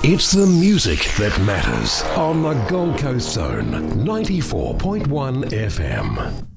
It's the music that matters on the Gold Coast Zone, 94.1 FM.